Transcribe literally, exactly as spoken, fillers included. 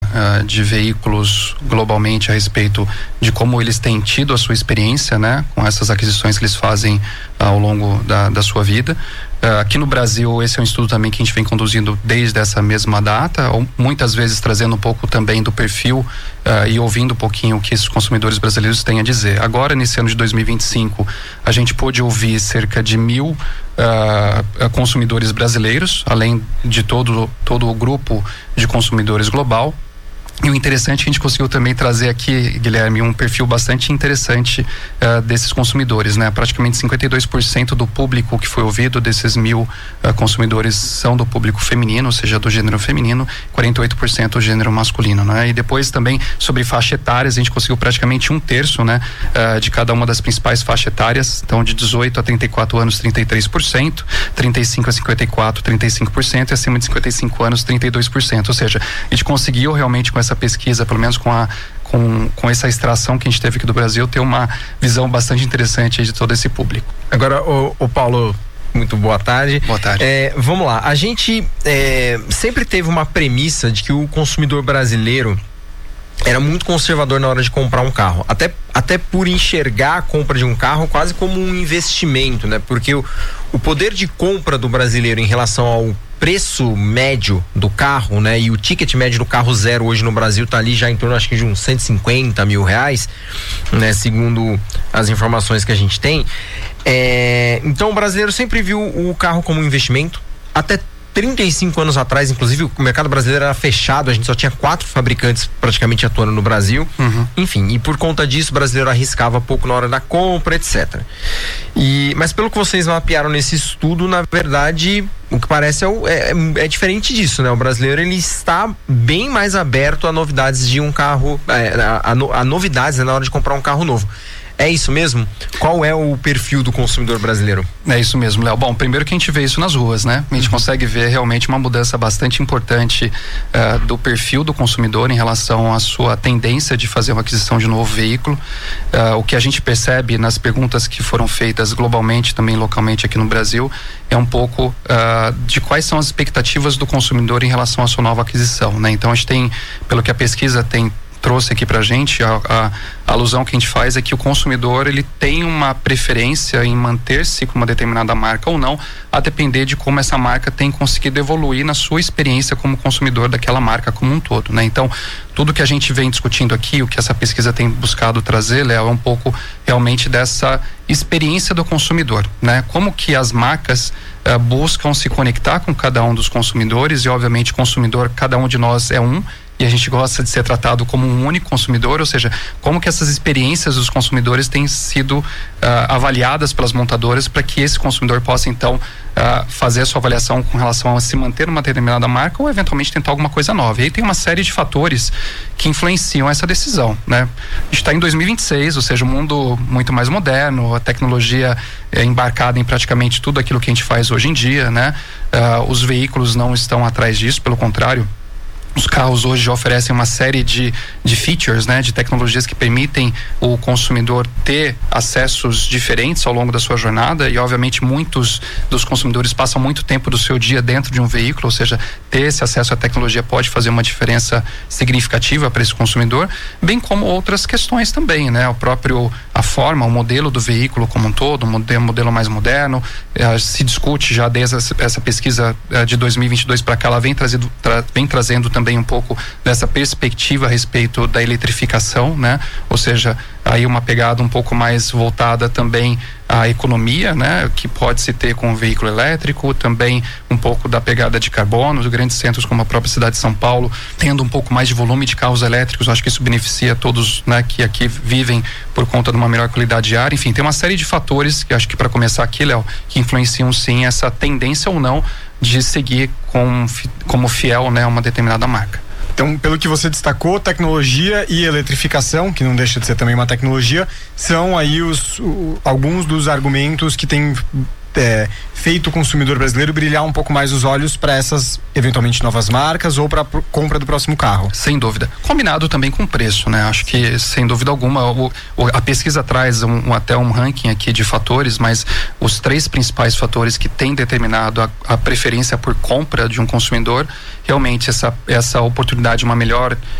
uh, de veículos globalmente a respeito de como eles têm tido a sua experiência, né, com essas aquisições que eles fazem uh, ao longo da, da sua vida. Uh, aqui no Brasil, esse é um estudo também que a gente vem conduzindo desde essa mesma data, ou muitas vezes trazendo um pouco também do perfil uh, e ouvindo um pouquinho o que esses consumidores brasileiros têm a dizer. Agora, nesse ano de dois mil e vinte e cinco, a gente pôde ouvir cerca de mil uh, consumidores brasileiros, além de todo, todo o grupo de consumidores global. E o interessante é que a gente conseguiu também trazer aqui, Guilherme, um perfil bastante interessante uh, desses consumidores, né? Praticamente cinquenta e dois por cento do público que foi ouvido desses mil uh, consumidores são do público feminino, ou seja, do gênero feminino, quarenta e oito por cento do gênero masculino, né? E depois também sobre faixa etárias, a gente conseguiu praticamente um terço, né? Uh, de cada uma das principais faixas etárias, então de dezoito a trinta e quatro anos, trinta e três por cento, trinta e cinco a cinquenta e quatro, trinta e cinco por cento e acima de cinquenta e cinco anos, trinta e dois por cento, ou seja, a gente conseguiu realmente com essa essa pesquisa, pelo menos com a com, com essa extração que a gente teve aqui do Brasil, ter uma visão bastante interessante de todo esse público. Agora, o, o Paulo, muito boa tarde. Boa tarde. É, vamos lá, a gente é, sempre teve uma premissa de que o consumidor brasileiro era muito conservador na hora de comprar um carro, até, até por enxergar a compra de um carro quase como um investimento, né? Porque o, o poder de compra do brasileiro em relação ao preço médio do carro, né? E o ticket médio do carro zero hoje no Brasil tá ali já em torno, acho que de uns cento e cinquenta mil reais, né? Segundo as informações que a gente tem. É, então o brasileiro sempre viu o carro como um investimento, até trinta e cinco anos atrás, inclusive, o mercado brasileiro era fechado, a gente só tinha quatro fabricantes praticamente atuando no Brasil. Uhum. Enfim, e por conta disso o brasileiro arriscava pouco na hora da compra, etcétera. E, mas pelo que vocês mapearam nesse estudo, na verdade, o que parece é, é, é diferente disso, né? O brasileiro, ele está bem mais aberto a novidades de um carro, é, a, a, a novidades, né, na hora de comprar um carro novo. É isso mesmo? Qual é o perfil do consumidor brasileiro? É isso mesmo, Léo. Bom, primeiro que a gente vê isso nas ruas, né? A gente uhum. consegue ver realmente uma mudança bastante importante uh, do perfil do consumidor em relação à sua tendência de fazer uma aquisição de um novo veículo. Uh, o que a gente percebe nas perguntas que foram feitas globalmente, também localmente aqui no Brasil, é um pouco uh, de quais são as expectativas do consumidor em relação à sua nova aquisição, né? Então a gente tem, pelo que a pesquisa tem trouxe aqui pra gente, a, a, a alusão que a gente faz é que o consumidor, ele tem uma preferência em manter-se com uma determinada marca ou não, a depender de como essa marca tem conseguido evoluir na sua experiência como consumidor daquela marca como um todo, né? Então, tudo que a gente vem discutindo aqui, o que essa pesquisa tem buscado trazer, Léo, é um pouco realmente dessa experiência do consumidor, né? Como que as marcas uh, buscam se conectar com cada um dos consumidores e, obviamente, consumidor, cada um de nós é um, e a gente gosta de ser tratado como um único consumidor, ou seja, como que essas experiências dos consumidores têm sido uh, avaliadas pelas montadoras para que esse consumidor possa então uh, fazer a sua avaliação com relação a se manter numa determinada marca ou eventualmente tentar alguma coisa nova. E aí tem uma série de fatores que influenciam essa decisão, né? A gente está em dois mil e vinte e seis, ou seja, um mundo muito mais moderno, a tecnologia é embarcada em praticamente tudo aquilo que a gente faz hoje em dia, né? Uh, os veículos não estão atrás disso, pelo contrário. Os carros hoje já oferecem uma série de, de features, né, de tecnologias que permitem o consumidor ter acessos diferentes ao longo da sua jornada e, obviamente, muitos dos consumidores passam muito tempo do seu dia dentro de um veículo, ou seja, ter esse acesso à tecnologia pode fazer uma diferença significativa para esse consumidor, bem como outras questões também, né, o próprio, a forma, o modelo do veículo como um todo, um modelo, modelo mais moderno, eh, se discute já desde essa, essa pesquisa eh, de dois mil e vinte e dois para cá, ela vem, trazido, tra, vem trazendo também também um pouco dessa perspectiva a respeito da eletrificação, né? Ou seja, aí uma pegada um pouco mais voltada também à economia, né? Que pode se ter com o veículo elétrico, também um pouco da pegada de carbono, os grandes centros como a própria cidade de São Paulo, tendo um pouco mais de volume de carros elétricos, acho que isso beneficia todos, né? Que aqui vivem por conta de uma melhor qualidade de ar, enfim, tem uma série de fatores que acho que para começar aqui, Léo, que influenciam sim essa tendência ou não de seguir com, como fiel, né, a uma determinada marca. Então, pelo que você destacou, tecnologia e eletrificação, que não deixa de ser também uma tecnologia, são aí os, o, alguns dos argumentos que têm é, feito o consumidor brasileiro brilhar um pouco mais os olhos para essas eventualmente novas marcas ou para a compra do próximo carro. Sem dúvida. Combinado também com o preço, né? Acho que, sem dúvida alguma, o, o, a pesquisa traz um, um, até um ranking aqui de fatores, mas os três principais fatores que têm determinado a, a preferência por compra de um consumidor, realmente essa, essa oportunidade de uma melhor